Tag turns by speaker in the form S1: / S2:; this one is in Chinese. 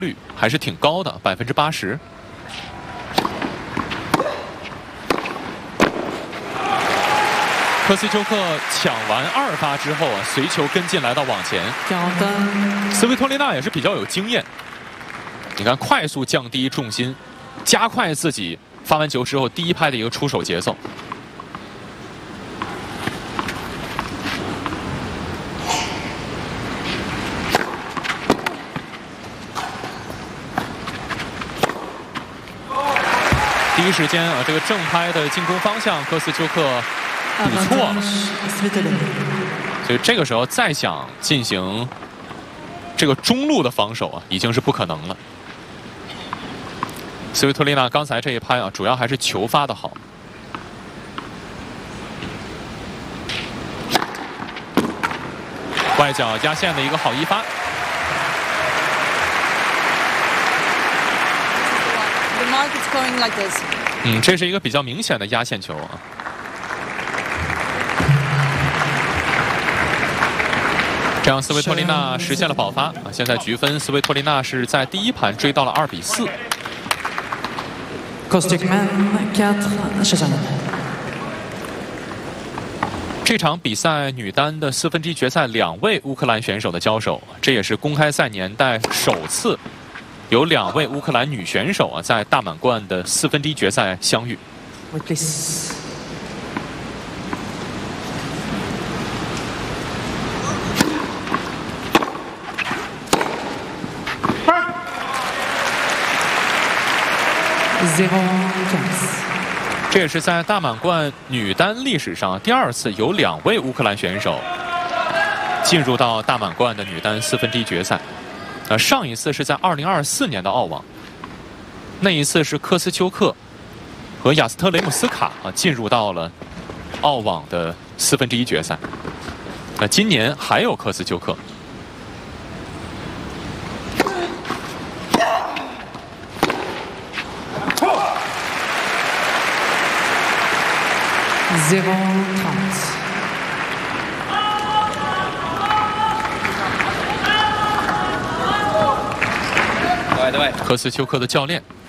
S1: 率还是挺高的，80%。科斯丘克抢完2发之后啊，随球跟进来到网前。斯维托利娜也是比较有经验，你看快速降低重心，加快自己发完球之后第一拍的一个出手节奏。第一时间啊，这个正拍的进攻方向，科斯丘克补错了，所以这个时候再想进行这个中路的防守啊，已经是不可能了。斯维托利娜刚才这一拍啊，主要还是球发的好。外角压线的一个好一发。这是一个比较明显的压线球啊。这样斯维托利娜实现了保发啊！现在局分，斯维托利娜是在第一盘追到了2比4。这场比赛女单的4分之一决赛，2位乌克兰选手的交手，这也是公开赛年代首次有2位乌克兰女选手啊在大满贯的4分之一决赛相遇。这也是在大满贯女单历史上第2次有2位乌克兰选手进入到大满贯的女单4分之一决赛。上一次是在2024年的澳网，那一次是科斯丘克和亚斯特雷姆斯卡啊进入到了澳网的4分之一决赛。今年还有科斯丘克。科斯丘克的教练